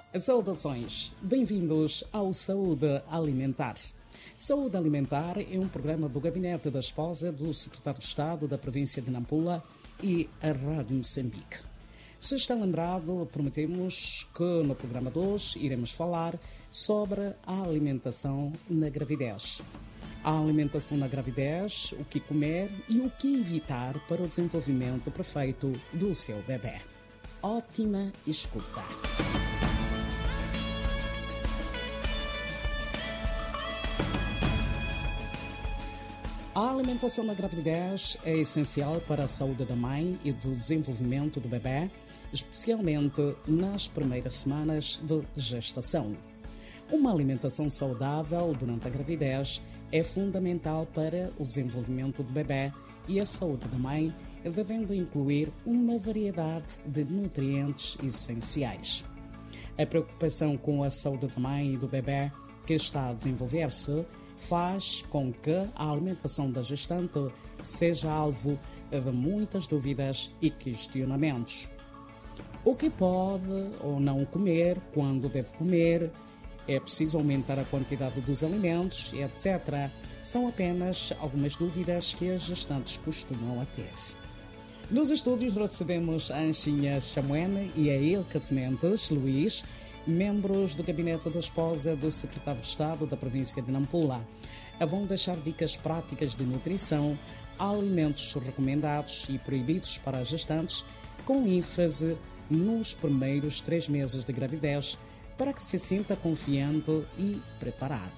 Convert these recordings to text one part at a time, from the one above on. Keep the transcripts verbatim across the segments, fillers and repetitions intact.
Saudações, bem-vindos ao Saúde Alimentar. Saúde Alimentar é um programa do Gabinete da Esposa do Secretário de Estado da província de Nampula e a Rádio Moçambique. Se está lembrado, prometemos que no programa de hoje iremos falar sobre a alimentação na gravidez. A alimentação na gravidez, o que comer e o que evitar para o desenvolvimento perfeito do seu bebê. Ótima escuta! A alimentação na gravidez é essencial para a saúde da mãe e do desenvolvimento do bebê, especialmente nas primeiras semanas de gestação. Uma alimentação saudável durante a gravidez é fundamental para o desenvolvimento do bebê e a saúde da mãe, devendo incluir uma variedade de nutrientes essenciais. A preocupação com a saúde da mãe e do bebê que está a desenvolver-se faz com que a alimentação da gestante seja alvo de muitas dúvidas e questionamentos. O que pode ou não comer, quando deve comer, é preciso aumentar a quantidade dos alimentos, etcétera. São apenas algumas dúvidas que as gestantes costumam a ter. Nos estúdios recebemos a Anchinha Chamuene e a Ilka Sementes Luís, membros do Gabinete da Esposa do Secretário de Estado da província de Nampula. Vão deixar dicas práticas de nutrição, alimentos recomendados e proibidos para as gestantes, com ênfase nos primeiros três meses de gravidez, para que se sinta confiante e preparada.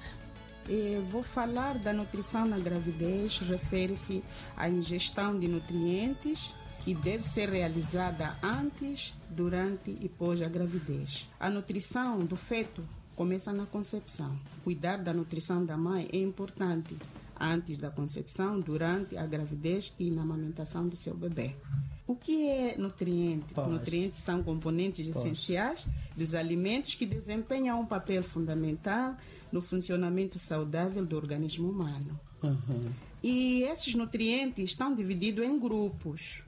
Eu vou falar da nutrição na gravidez, refere-se à ingestão de nutrientes que deve ser realizada antes, durante e pós a gravidez. A nutrição do feto começa na concepção. Cuidar da nutrição da mãe é importante antes da concepção, durante a gravidez e na amamentação do seu bebê. O que é nutriente? Pois. Nutrientes são componentes Pois. essenciais dos alimentos que desempenham um papel fundamental no funcionamento saudável do organismo humano. Uhum. E esses nutrientes estão divididos em grupos,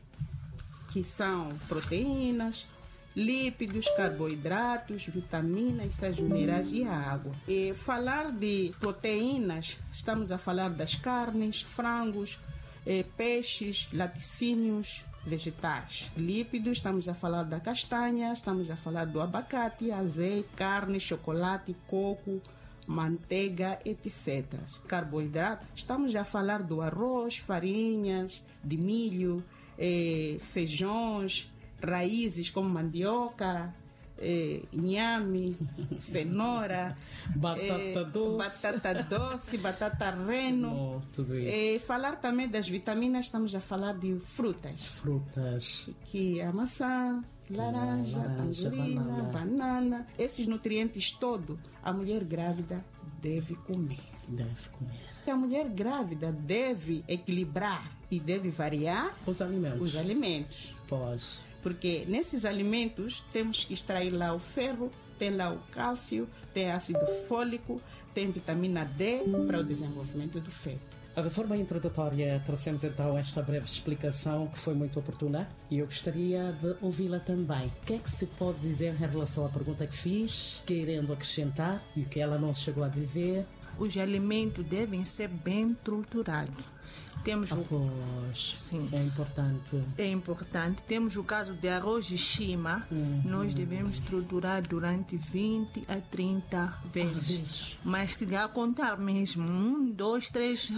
que são proteínas, lípidos, carboidratos, vitaminas, sais minerais e a água. E falar de proteínas, estamos a falar das carnes, frangos, eh, peixes, laticínios, vegetais. Lípidos, estamos a falar da castanha, estamos a falar do abacate, azeite, carne, chocolate, coco, manteiga, etcétera. Carboidrato, estamos a falar do arroz, farinhas, de milho, eh, feijões, raízes como mandioca, eh, inhame, cenoura, Batata eh, doce. batata doce, batata reno. Oh, tudo isso. Eh, falar também das vitaminas, estamos a falar de frutas, Frutas. que é a maçã, laranja, laranja, tangerina, banana. banana. Esses nutrientes todos a mulher grávida deve comer. Deve comer. A mulher grávida deve equilibrar e deve variar Os alimentos. os alimentos. Pós. Porque nesses alimentos temos que extrair lá o ferro, tem lá o cálcio, tem ácido fólico, tem vitamina D para o desenvolvimento do feto. De forma introdutória, trouxemos então esta breve explicação que foi muito oportuna e eu gostaria de ouvi-la também. O que é que se pode dizer em relação à pergunta que fiz, querendo acrescentar e o que ela não chegou a dizer? Os alimentos devem ser bem estruturados. Temos o... Após. Sim. É importante. É importante. Temos o caso de arroz de shima. Uhum. Nós devemos estruturar durante vinte a trinta vezes. vezes. Mas se a contar mesmo, um, dois, três.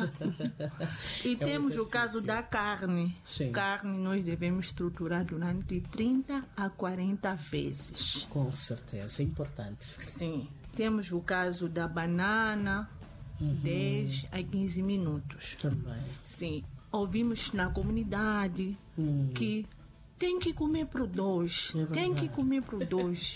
E É um temos o exercício. caso da carne. Sim. Carne nós devemos estruturar durante trinta a quarenta vezes. Com certeza, é importante. Sim. Temos o caso da banana, Uhum. dez a quinze minutos. Também. Sim. Ouvimos na comunidade Hum. que tem que comer por dois. É tem que verdade. comer por dois.